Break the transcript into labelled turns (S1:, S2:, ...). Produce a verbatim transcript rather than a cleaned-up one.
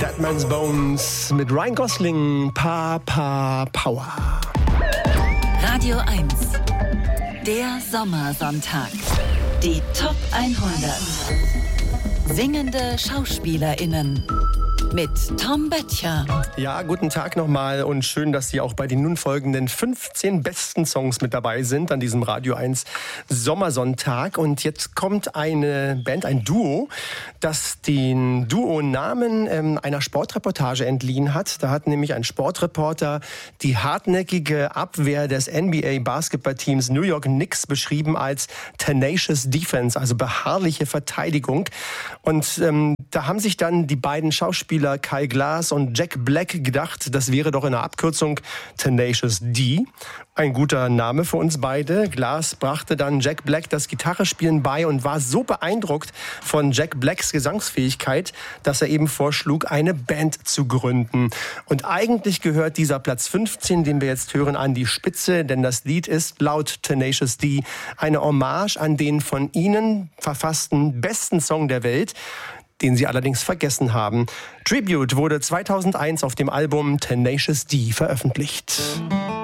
S1: Dead Man's Bones mit Ryan Gosling, Papa Power.
S2: Radio eins, der Sommersonntag. Die Top hundert. Singende SchauspielerInnen. Mit Tom Böttcher.
S1: Ja, guten Tag nochmal und schön, dass Sie auch bei den nun folgenden fünfzehn besten Songs mit dabei sind an diesem Radio eins Sommersonntag. Und jetzt kommt eine Band, ein Duo, das den Duo-Namen ähm, einer Sportreportage entliehen hat. Da hat nämlich ein Sportreporter die hartnäckige Abwehr des N B A-Basketballteams New York Knicks beschrieben als Tenacious Defense, also beharrliche Verteidigung. Und ähm, da haben sich dann die beiden Schauspieler Kyle Glass und Jack Black gedacht, das wäre doch in der Abkürzung Tenacious D. Ein guter Name für uns beide. Glass brachte dann Jack Black das Gitarrespielen bei und war so beeindruckt von Jack Blacks Gesangsfähigkeit, dass er eben vorschlug, eine Band zu gründen. Und eigentlich gehört dieser Platz fünfzehn, den wir jetzt hören, an die Spitze, denn das Lied ist laut Tenacious D eine Hommage an den von ihnen verfassten besten Song der Welt, den sie allerdings vergessen haben. Tribute wurde zweitausendeins auf dem Album Tenacious D veröffentlicht.